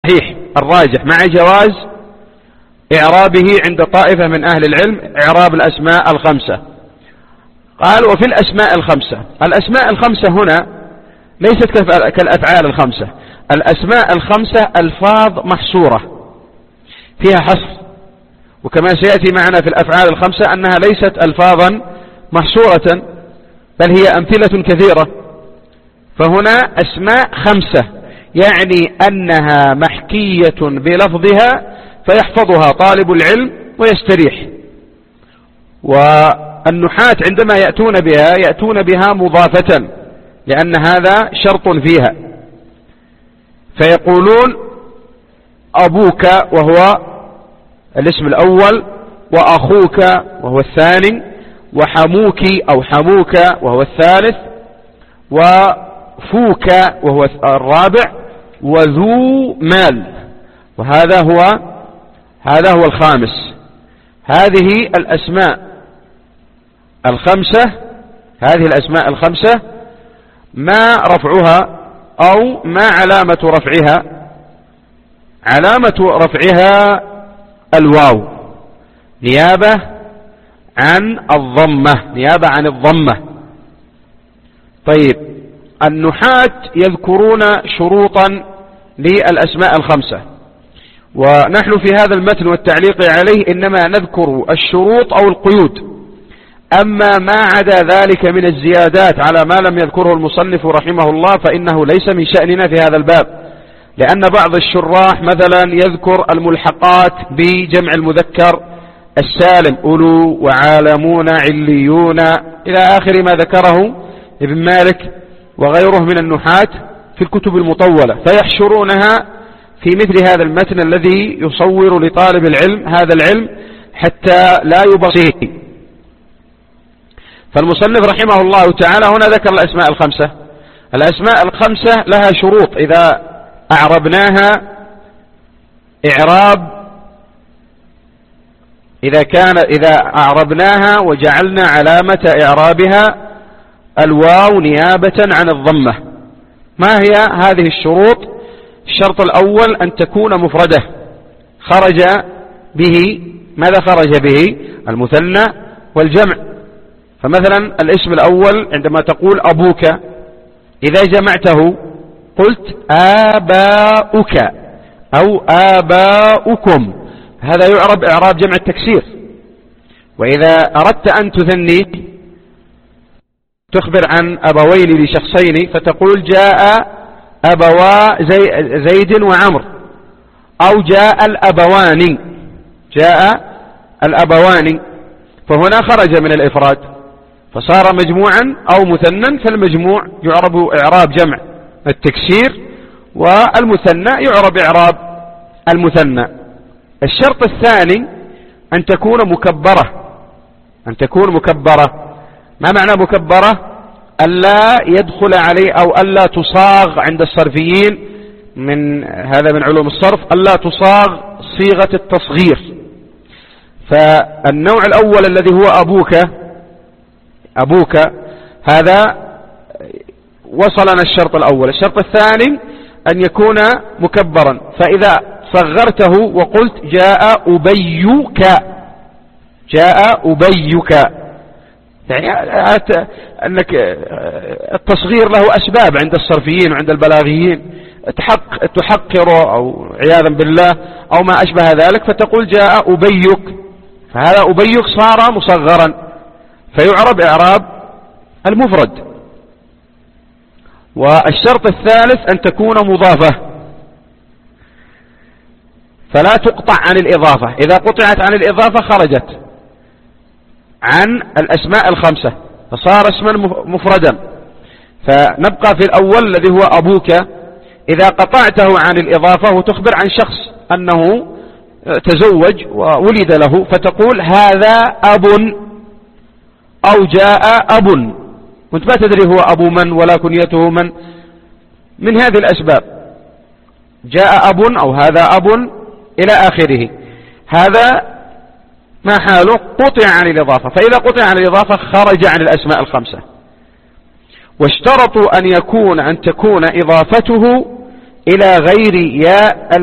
الصحيح الراجح مع جواز إعرابه عند طائفة من أهل العلم إعراب الأسماء الخمسة. قال وفي الأسماء الخمسة، الأسماء الخمسة هنا ليست كالأفعال الخمسة. الأسماء الخمسة ألفاظ محصورة فيها حصر، وكما سيأتي معنا في الأفعال الخمسة أنها ليست ألفاظا محصورة بل هي أمثلة كثيرة. فهنا أسماء خمسة يعني أنها محكية بلفظها فيحفظها طالب العلم ويستريح. والنحاة عندما يأتون بها مضافة لأن هذا شرط فيها، فيقولون أبوك وهو الاسم الأول، وأخوك وهو الثاني، وحموك أو حموك وهو الثالث، وفوك وهو الرابع، وذو مال وهذا هو الخامس. هذه الأسماء الخمسة ما رفعها أو ما علامة رفعها؟ علامة رفعها الواو نيابة عن الضمة. طيب النحاة يذكرون شروطا للأسماء الخمسة، ونحن في هذا المتن والتعليق عليه إنما نذكر الشروط أو القيود. أما ما عدا ذلك من الزيادات على ما لم يذكره المصنف رحمه الله فإنه ليس من شأننا في هذا الباب، لأن بعض الشراح مثلا يذكر الملحقات بجمع المذكر السالم أولو وعالمون عليون إلى آخر ما ذكره ابن مالك وغيره من النحاة في الكتب المطولة، فيحشرونها في مثل هذا المتن الذي يصور لطالب العلم هذا العلم حتى لا يبصيه. فالمصنف رحمه الله تعالى هنا ذكر الأسماء الخمسة. الأسماء الخمسة لها شروط إذا أعربناها إعراب، إذا أعربناها وجعلنا علامة إعرابها الواو نيابة عن الضمة. ما هي هذه الشروط؟ الشرط الأول أن تكون مفردة خرج به، ماذا خرج به؟ المثنى والجمع. فمثلا الاسم الأول عندما تقول أبوك إذا جمعته قلت آباؤك أو آباؤكم، هذا يعرب إعراب جمع التكسير. وإذا أردت أن تثني تخبر عن أبوين لشخصين فتقول جاء أبوا زيد وعمر، أو جاء الأبوان، فهنا خرج من الإفراد فصار مجموعا أو مثنى، فالمجموع يعرب إعراب جمع التكسير والمثنى يعرب إعراب المثنى. الشرط الثاني أن تكون مكبرة. ما معنى مكبرة؟ ألا يدخل عليه أو ألا تصاغ عند الصرفيين، هذا من علوم الصرف، ألا تصاغ صيغة التصغير. فالنوع الأول الذي هو أبوك هذا وصلنا الشرط الأول. الشرط الثاني أن يكون مكبرا، فإذا صغرته وقلت جاء أبيك يعني أنك التصغير له أسباب عند الصرفيين وعند البلاغيين، تحقر أو عياذا بالله أو ما أشبه ذلك، فتقول جاء أبيك، فهذا أبيك صار مصغرا فيعرب إعراب المفرد. والشرط الثالث أن تكون مضافة فلا تقطع عن الإضافة، إذا قطعت عن الإضافة خرجت عن الأسماء الخمسة فصار اسما مفردا. فنبقى في الأول الذي هو أبوك، إذا قطعته عن الإضافة وتخبر عن شخص أنه تزوج وولد له فتقول هذا أب أو جاء أب، وانت ما تدري هو أبو من ولا كنيته من هذه الأسباب، جاء أب أو هذا أب إلى آخره. هذا ما حاله قطع عن الإضافة، فإذا قطع عن الإضافة خرج عن الأسماء الخمسة. واشترطوا أن تكون إضافته إلى غير ياء